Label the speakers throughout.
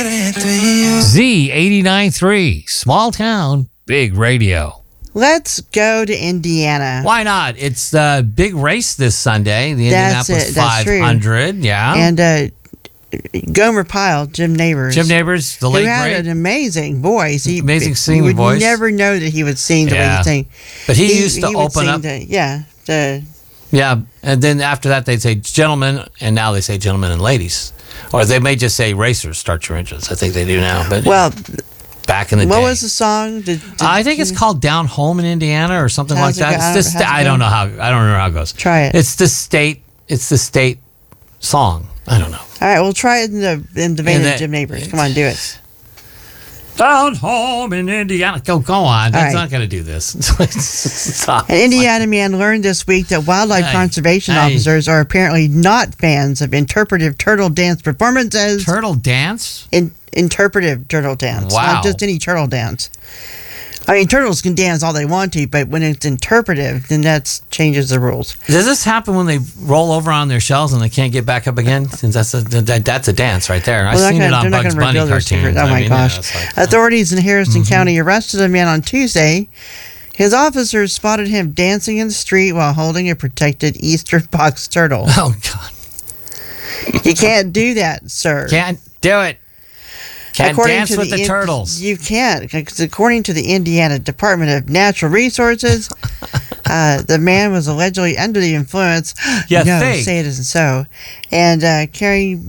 Speaker 1: Z89.3, small town, big radio.
Speaker 2: Let's go to Indiana.
Speaker 1: Why not? It's the big race this Sunday, the Indianapolis 500. Yeah.
Speaker 2: And Gomer Pyle, Jim Neighbors.
Speaker 1: Jim Neighbors, the late
Speaker 2: who had
Speaker 1: great.
Speaker 2: an amazing voice.
Speaker 1: Amazing singing
Speaker 2: voice. You would
Speaker 1: voice.
Speaker 2: never know that he would sing the way he sang.
Speaker 1: But he used to open up.
Speaker 2: Yeah,
Speaker 1: and then after that they'd say gentlemen, and now they say gentlemen and ladies. Or they may just say racers, start your engines. I think they do now. But back in the day.
Speaker 2: What was the song?
Speaker 1: I think it's called Down Home in Indiana or something like that. I don't know how. I don't remember how it goes.
Speaker 2: Try it.
Speaker 1: It's the state song. I don't know.
Speaker 2: All right, we'll try it in the vein of Jim Neighbors. Come on, do it.
Speaker 1: Down home in Indiana. Go on. That's not going to do this.
Speaker 2: An Indiana man learned this week that wildlife conservation officers are apparently not fans of interpretive turtle dance performances.
Speaker 1: Turtle dance?
Speaker 2: Interpretive turtle dance.
Speaker 1: Wow.
Speaker 2: Not just any turtle dance. I mean, turtles can dance all they want to, but when it's interpretive, then that changes the rules.
Speaker 1: Does this happen when they roll over on their shells and they can't get back up again? Since that's a dance right there. I've seen it on Bugs Bunny cartoons.
Speaker 2: Oh my gosh. Authorities in Harrison County arrested a man on Tuesday. His officers spotted him dancing in the street while holding a protected eastern box turtle.
Speaker 1: Oh, God.
Speaker 2: You can't do that, sir.
Speaker 1: Can't do it. Can't dance with the turtles.
Speaker 2: You can't. Because according to the Indiana Department of Natural Resources, the man was allegedly under the influence.
Speaker 1: Yeah,
Speaker 2: no,
Speaker 1: fake.
Speaker 2: say it isn't so. And carrying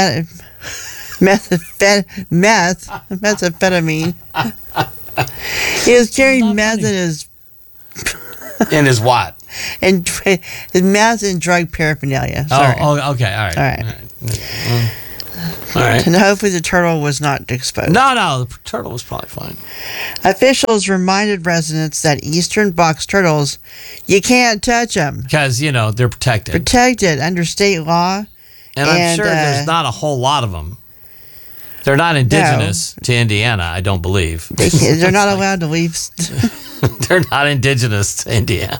Speaker 2: methamphetamine. He was carrying meth in his...
Speaker 1: In his what?
Speaker 2: And his meth and drug paraphernalia. Sorry.
Speaker 1: Oh, okay. All right. All right.
Speaker 2: And hopefully the turtle was not exposed.
Speaker 1: No, the turtle was probably fine.
Speaker 2: Officials reminded residents that eastern box turtles, you can't touch them.
Speaker 1: Because, they're protected.
Speaker 2: Protected under state law.
Speaker 1: And I'm sure there's not a whole lot of them. They're not indigenous to Indiana, I don't believe.
Speaker 2: They're not allowed to leave.
Speaker 1: They're not indigenous to Indiana.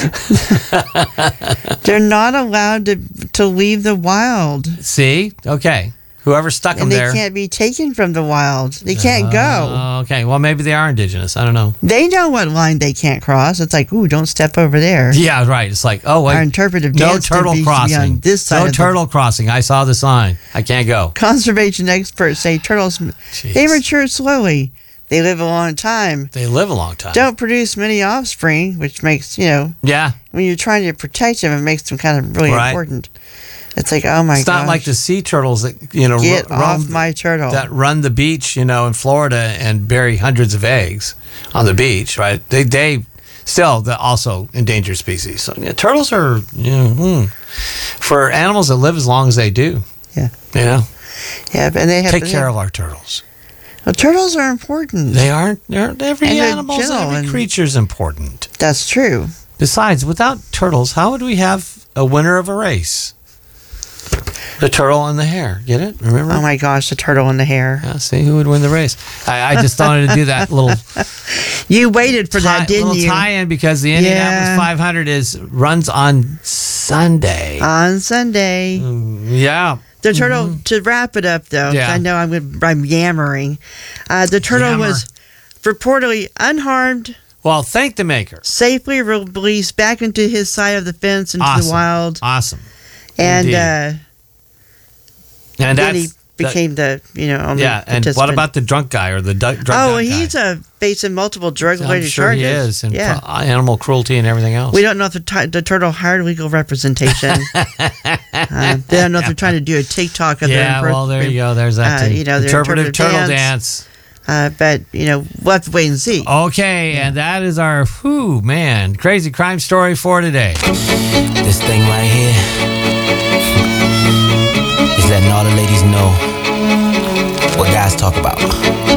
Speaker 2: They're not allowed to leave the wild.
Speaker 1: See? Okay. Whoever stuck them there.
Speaker 2: And they can't be taken from the wild. They can't go.
Speaker 1: Okay. Well, maybe they are indigenous. I don't know.
Speaker 2: They know what line they can't cross. It's like, ooh, don't step over there.
Speaker 1: Yeah, right. It's like, oh, wait.
Speaker 2: Our interpretive
Speaker 1: no
Speaker 2: dance
Speaker 1: turtle crossing.
Speaker 2: On this side
Speaker 1: no turtle crossing. I saw the sign. I can't go.
Speaker 2: Conservation experts say turtles, they mature slowly. They live a long time.
Speaker 1: They live a long time.
Speaker 2: Don't produce many offspring, which makes,
Speaker 1: Yeah.
Speaker 2: when you're trying to protect them, it makes them kind of really important. It's like, oh my gosh.
Speaker 1: It's not like the sea turtles that,
Speaker 2: get off my turtle.
Speaker 1: That run the beach, in Florida and bury hundreds of eggs on the beach, right? They still, they're also endangered species. So turtles are, for animals that live as long as they do.
Speaker 2: Yeah.
Speaker 1: Yeah,
Speaker 2: and they have
Speaker 1: take care of our turtles.
Speaker 2: Well, turtles are important.
Speaker 1: They aren't. Every animal, every creature's important.
Speaker 2: That's true.
Speaker 1: Besides, without turtles, how would we have a winner of a race? The turtle and the hare. Get it? Remember?
Speaker 2: Oh my gosh, the turtle and the hare.
Speaker 1: Yeah, see who would win the race. I just wanted to do that little...
Speaker 2: You waited for that, didn't you?
Speaker 1: Little tie-in because the Indianapolis 500 runs on Sunday.
Speaker 2: On Sunday.
Speaker 1: Yeah.
Speaker 2: The turtle, to wrap it up though, I know I'm yammering. The turtle was reportedly unharmed.
Speaker 1: Well, thank the maker.
Speaker 2: Safely released back into his side of the fence into the wild.
Speaker 1: Awesome.
Speaker 2: And
Speaker 1: then
Speaker 2: he became the only
Speaker 1: and what about the drunk guy or the drunk guy?
Speaker 2: He's facing multiple drug-related charges.
Speaker 1: He is, and animal cruelty and everything else.
Speaker 2: We don't know if the turtle hired legal representation. They don't know if they're trying to do a TikTok of
Speaker 1: their well, there you go. There's that interpretive turtle dance.
Speaker 2: But we'll have to wait and see.
Speaker 1: Okay, and that is our crazy crime story for today.
Speaker 3: This thing right here is letting all the ladies know what guys talk about.